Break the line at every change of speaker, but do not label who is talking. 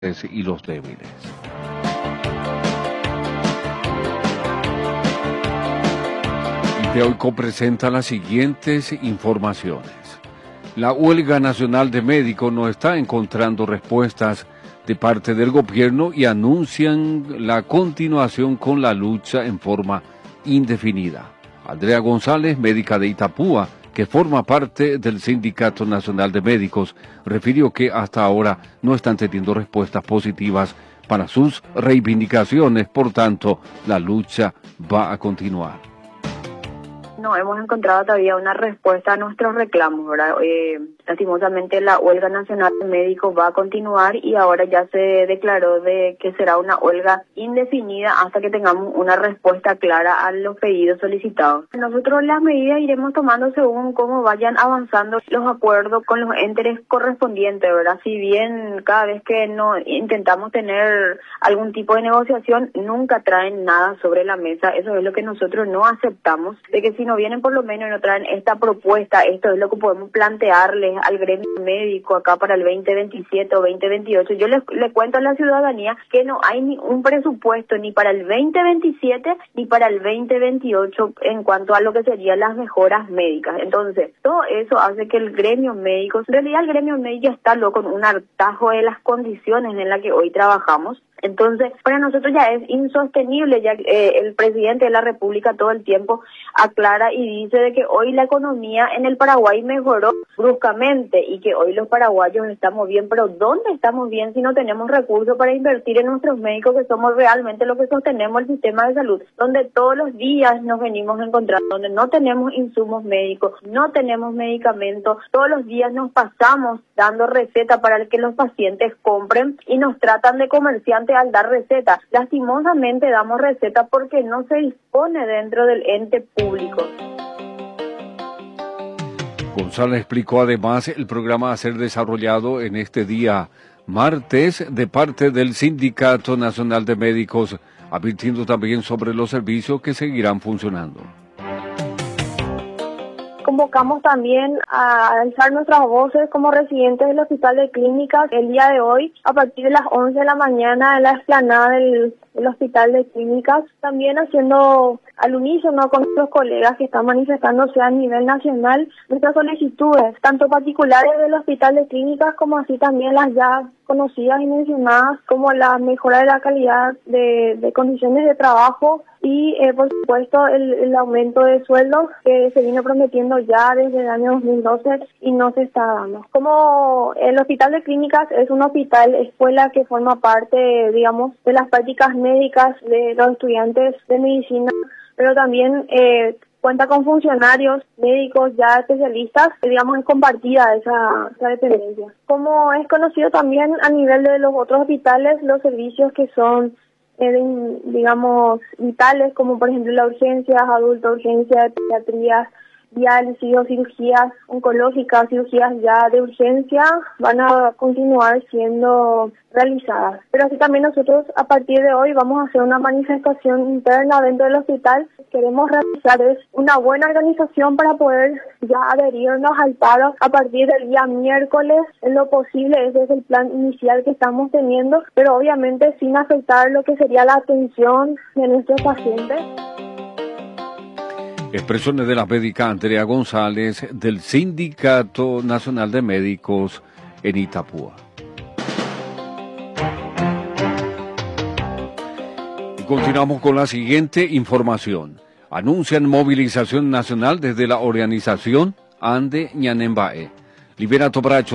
y los débiles. IPEOICO presenta las siguientes informaciones. La huelga nacional de médicos no está encontrando respuestas de parte del gobierno y anuncian la continuación con la lucha en forma indefinida. Andrea González, médica de Itapúa, que forma parte del Sindicato Nacional de Médicos, refirió que hasta ahora no están teniendo respuestas positivas para sus reivindicaciones, por tanto, la lucha va a continuar.
No hemos encontrado todavía una respuesta a nuestros reclamos, ¿verdad? Lastimosamente la huelga nacional de médicos va a continuar y ahora ya se declaró de que será una huelga indefinida hasta que tengamos una respuesta clara a los pedidos solicitados. Nosotros las medidas iremos tomando según cómo vayan avanzando los acuerdos con los entes correspondientes, ¿verdad? Si bien cada vez que no intentamos tener algún tipo de negociación, nunca traen nada sobre la mesa. Eso es lo que nosotros no aceptamos, de que si no vienen por lo menos y no traen esta propuesta, esto es lo que podemos plantearles al gremio médico acá para el 2027 o 2028. Yo le cuento a la ciudadanía que no hay ni un presupuesto ni para el 2027 ni para el 2028 en cuanto a lo que serían las mejoras médicas. Entonces, todo eso hace que el gremio médico, en realidad el gremio médico está loco con un hartazgo de las condiciones en las que hoy trabajamos. Entonces, para nosotros ya es insostenible, ya el presidente de la República todo el tiempo aclara y dice de que hoy la economía en el Paraguay mejoró bruscamente y que hoy los paraguayos estamos bien, pero ¿dónde estamos bien si no tenemos recursos para invertir en nuestros médicos, que somos realmente los que sostenemos el sistema de salud, donde todos los días nos venimos encontrando, donde no tenemos insumos médicos, no tenemos medicamentos, todos los días nos pasamos dando receta para que los pacientes compren y nos tratan de comerciantes al dar receta? Lastimosamente damos receta porque no se dispone dentro del ente público.
González explicó además el programa a ser desarrollado en este día martes de parte del Sindicato Nacional de Médicos, advirtiendo también sobre los servicios que seguirán funcionando.
Convocamos también a alzar nuestras voces como residentes del Hospital de Clínicas el día de hoy a partir de las 11 de la mañana en la explanada del Hospital de Clínicas, también haciendo al unísono con nuestros colegas que están manifestándose a nivel nacional nuestras solicitudes, tanto particulares del Hospital de Clínicas como así también las ya conocidas y mencionadas, como la mejora de la calidad de condiciones de trabajo y por supuesto el aumento de sueldos que se vino prometiendo ya desde el año 2012 y no se está dando. Como el Hospital de Clínicas es un hospital escuela que forma parte, digamos, de las prácticas médicas de los estudiantes de medicina, pero también cuenta con funcionarios médicos ya especialistas, digamos, es compartida esa dependencia. Como es conocido también a nivel de los otros hospitales, los servicios que son, digamos, vitales, como por ejemplo la urgencias, adulto, urgencia de pediatría, diálisis o cirugías oncológicas, cirugías ya de urgencia, van a continuar siendo realizadas. Pero así también nosotros a partir de hoy vamos a hacer una manifestación interna dentro del hospital. Queremos realizar una buena organización para poder ya adherirnos al paro a partir del día miércoles en lo posible. Ese es el plan inicial que estamos teniendo, pero obviamente sin afectar lo que sería la atención de nuestros pacientes.
Expresiones de la médica Andrea González del Sindicato Nacional de Médicos en Itapúa. Y continuamos con la siguiente información. Anuncian movilización nacional desde la organización Ande Ñanembae. Liberato Bracho.